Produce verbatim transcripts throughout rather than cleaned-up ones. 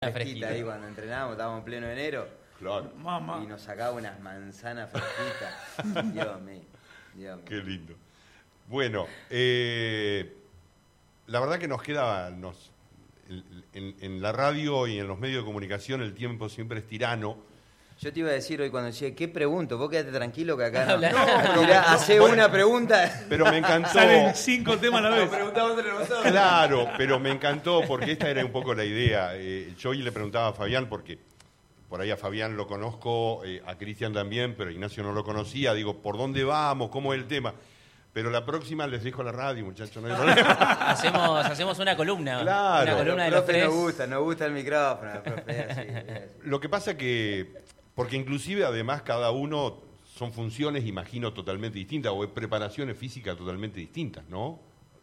Fresquita ahí cuando entrenábamos, estábamos en pleno enero. Claro. Mamá. Y nos sacaba unas manzanas fresquitas. Dios mío, Dios mío. Qué lindo. Bueno, eh, la verdad que nos queda, nos, en, en la radio y en los medios de comunicación el tiempo siempre es tirano. Yo te iba a decir hoy cuando decía, ¿qué pregunto? Vos quédate tranquilo que acá no. No, no, Mirá, no, hacé bueno, una pregunta. Pero me encantó. Salen cinco temas a la vez. Preguntamos entre nosotros. Claro, pero me encantó porque esta era un poco la idea. Eh, yo hoy le preguntaba a Fabián, porque por ahí a Fabián lo conozco, eh, a Cristian también, pero Ignacio no lo conocía. Digo, ¿por dónde vamos? ¿Cómo es el tema? Pero la próxima les dejo la radio, muchachos, no hay problema. Hacemos, hacemos una columna. Claro. Una columna de Los los profe tres. nos gusta, nos gusta el micrófono. Profe, así, así. Lo que pasa que, porque inclusive además cada uno son funciones, imagino, totalmente distintas, o preparaciones físicas totalmente distintas, ¿no?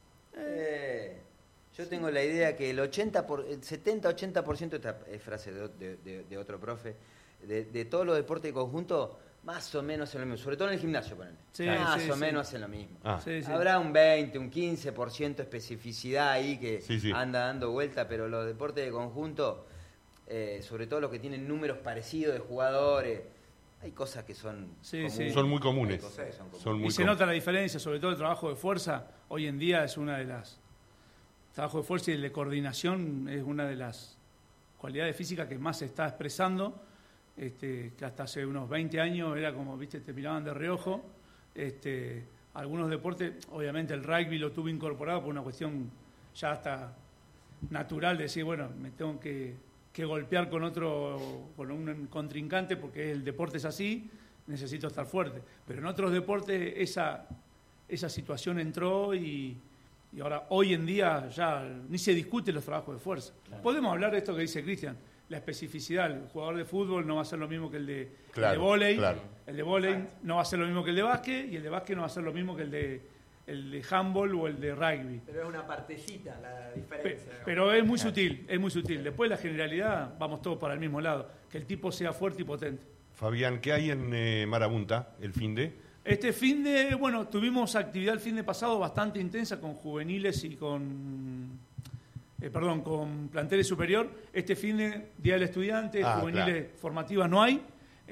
Eh, yo tengo la idea que el ochenta por, el setenta ochenta por ciento, esta es frase de, de, de, de otro profe, de, de todos los deportes de conjunto, más o menos hacen lo mismo, sobre todo en el gimnasio, ponele. Sí, más sí, o sí. menos hacen lo mismo. Ah. Sí, sí. Habrá un veinte, un quince por ciento de especificidad ahí que Sí, sí. anda dando vuelta, pero los deportes de conjunto, eh, sobre todo los que tienen números parecidos de jugadores, hay cosas que son Sí, comunes. sí. Son muy comunes. Hay cosas que son comunes. Son muy Y se com- nota la diferencia, sobre todo el trabajo de fuerza. Hoy en día es una de las... El trabajo de fuerza y el de coordinación es una de las cualidades físicas que más se está expresando. Este, que hasta hace unos veinte años era como, viste, te miraban de reojo. Este, algunos deportes, obviamente el rugby lo tuve incorporado por una cuestión ya hasta natural, de decir, bueno, me tengo que, que golpear con otro, con un contrincante porque el deporte es así, necesito estar fuerte. Pero en otros deportes esa, esa situación entró y, y ahora hoy en día ya ni se discute los trabajos de fuerza. Claro. Podemos hablar de esto que dice Cristian, la especificidad. El jugador de fútbol no va a ser lo mismo que el de, Claro, el de vóley, claro. el de vóley no va a ser lo mismo que el de básquet y el de básquet no va a ser lo mismo que el de, el de handball o el de rugby. Pero es una partecita la Pe- diferencia. pero es muy sutil, es muy sutil. Después la generalidad, vamos todos para el mismo lado, que el tipo sea fuerte y potente. Fabián, ¿qué hay en eh, Marabunta el fin de? Este fin de, bueno, tuvimos actividad el fin de pasado bastante intensa con juveniles y con, eh, perdón, con planteles superior. Este fin de, Día del Estudiante, Ah, juveniles claro. formativas no hay.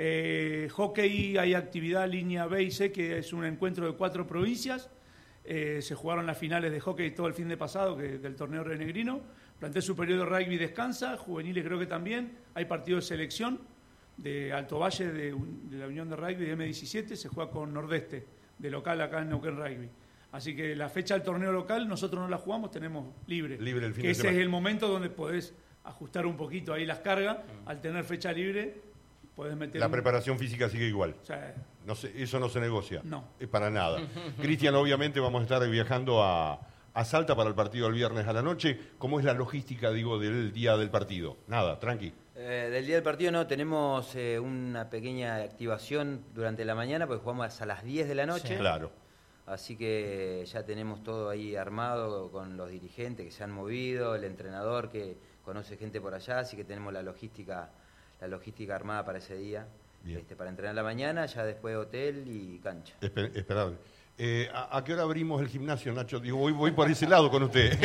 Eh, hockey hay actividad línea B y C, que es un encuentro de cuatro provincias. Eh, se jugaron las finales de hockey todo el fin de pasado, que, del torneo renegrino. Plantel superior de rugby descansa, juveniles creo que también. Hay partido de selección de Alto Valle, de, de la Unión de Rugby de eme diecisiete, se juega con Nordeste, de local acá en Neuquén Rugby. Así que la fecha del torneo local nosotros no la jugamos, tenemos libre. Libre el fin que de ese semana. es el momento donde podés ajustar un poquito ahí las cargas. Al tener fecha libre, podés meter... La un- preparación física sigue igual. O sea, No sé, eso no se negocia. No. Eh, para nada. Cristian, obviamente vamos a estar viajando a, a Salta para el partido el viernes a la noche. ¿Cómo es la logística, digo, del día del partido? Nada, tranqui. Eh, del día del partido no, tenemos eh, una pequeña activación durante la mañana, porque jugamos a las diez de la noche. Sí. Claro. Así que ya tenemos todo ahí armado con los dirigentes que se han movido, el entrenador que conoce gente por allá, así que tenemos la logística, la logística armada para ese día. Bien. Este, para entrenar la mañana, ya después hotel y cancha. Esper- esperable. Eh, ¿a, a qué hora abrimos el gimnasio, Nacho? Digo, voy, voy por ese lado con usted.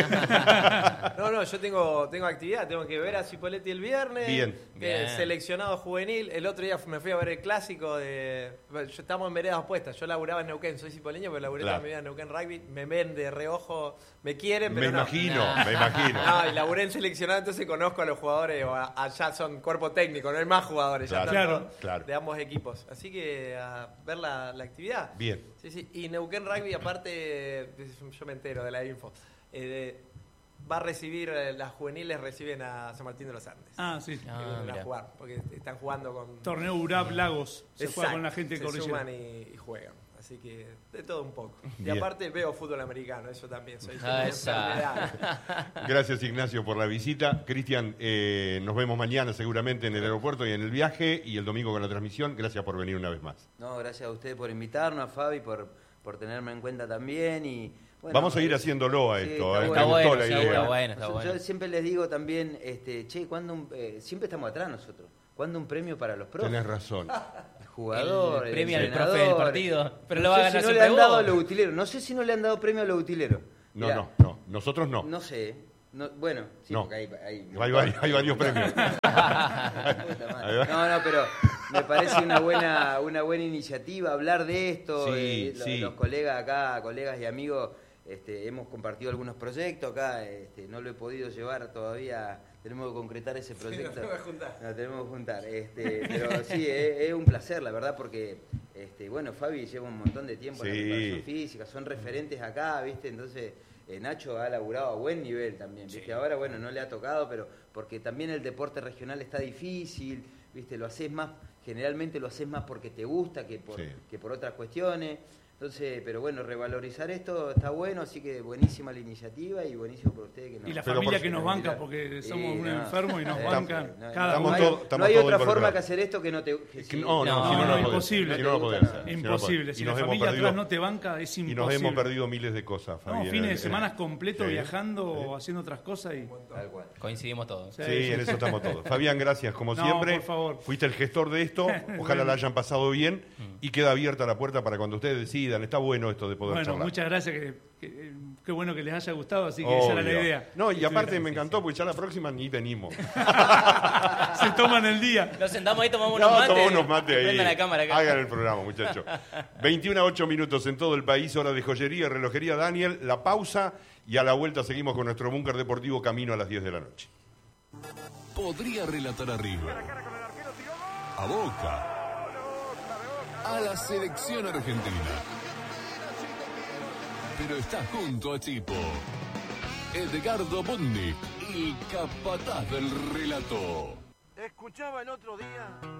No, no, yo tengo, tengo actividad, tengo que ver a Cipoletti el viernes. Bien. que Bien. Seleccionado juvenil. El otro día me fui a ver el clásico de... Bueno, yo estamos en veredas opuestas. Yo laburaba en Neuquén, soy cipoleño, pero laburé Claro. toda mi vida en Neuquén Rugby. Me ven de reojo, me quieren, Me pero no. imagino, me imagino. No, y laburé en seleccionado, entonces conozco a los jugadores, o a- allá son cuerpo técnico, no hay más jugadores, ya Claro, están claro, todos claro. de ambos equipos. Así que a ver la, la actividad. Bien. Sí, sí. Y Neuquén Rugby, aparte, yo me entero de la info, eh, de- va a recibir, eh, las juveniles reciben a San Martín de los Andes. ah, sí. que Ah, vienen mirá. a jugar, porque están jugando con... Torneo Urab Lagos, se Exacto, juega con la gente de se Cordillera. suman y, y juegan. Así que de todo un poco. Y Bien. aparte veo fútbol americano, eso también. Soy, soy Ah, una esa. enfermedad. Gracias, Ignacio, por la visita. Cristian, eh, nos vemos mañana seguramente en el aeropuerto y en el viaje, y el domingo con la transmisión. Gracias por venir una vez más. No, gracias a ustedes por invitarnos, a Fabi, por, por tenerme en cuenta también. Y bueno, Vamos a ir haciéndolo a sí, esto. está eh, bueno. me gustó Está la bueno, idea. está bueno, está Yo- bueno. Yo siempre les digo también, este, che, ¿cuándo un, eh, siempre estamos atrás nosotros. ¿Cuándo un premio para los profes? Tenés razón. El jugador, El premio al entrenador. profe del partido. Pero lo No va a sé ganar si no le siempre han dado vos. a los utileros. No sé si no le han dado premio a los utileros. No, Mirá, no, no. Nosotros no. No sé. No, bueno, sí, No. porque hay... Hay, Hay, vari- hay varios premios. Puta madre. No, no, pero me parece una buena una buena iniciativa hablar de esto. Sí, eh, lo- sí. Los colegas acá, colegas y amigos, este, hemos compartido algunos proyectos acá. Este, no lo he podido llevar todavía. Tenemos que concretar ese proyecto. nos tenemos que juntar. Nos tenemos que juntar. Este, pero sí, es, es un placer, la verdad, porque este, bueno, Fabi lleva un montón de tiempo en Sí. la preparación física, son referentes acá, ¿viste? Entonces, eh, Nacho ha laburado a buen nivel también, ¿viste? Sí. Ahora, bueno, no le ha tocado, pero porque también el deporte regional está difícil, ¿viste? Lo haces más, generalmente lo haces más porque te gusta que por, Sí. que por otras cuestiones. Entonces, pero bueno, revalorizar esto está bueno, así que buenísima la iniciativa y buenísimo por ustedes que nos... Y la Pero familia por- que nos banca, porque Sí, somos un no. enfermo y nos Eh, bancan no, cada estamos no uno. hay, todos- estamos no hay todos otra forma involucrados. que hacer esto que no te... que Que sí. no, no, No, si no, no, no, no, podés. imposible. Si no, no podés hacer. Si no, no Imposible. podés. Si Y la nos hemos familia perdido- atrás no te banca, es Y imposible. nos hemos perdido miles de cosas, No, Fabián. fines de Eh, semana completos sí. viajando o haciendo otras cosas y... Tal cual. Coincidimos todos. Sí, Sí, sí. en eso estamos todos. Fabián, gracias, como No, siempre. por favor. Fuiste el gestor de esto. Ojalá la hayan pasado bien y queda abierta la puerta para cuando ustedes decidan. Está bueno esto de poder Bueno, charlar. muchas gracias, que, que- qué bueno que les haya gustado, así que esa era la Obvio. idea. No, y aparte me Sí, encantó porque ya la próxima ni venimos. sí. Se toman el día. Nos sentamos ahí, tomamos No, unos mates. tomá unos mates ahí. Prendan la cámara acá. Hagan el programa, muchachos. veintiuno a ocho minutos en todo el país, hora de joyería, relojería Daniel, la pausa y a la vuelta seguimos con nuestro búnker deportivo camino a las diez de la noche. Podría relatar a River, a Boca, a la selección argentina. Pero está junto a Chipo, Edgardo Bondi, el capataz del relato. Escuchaba el otro día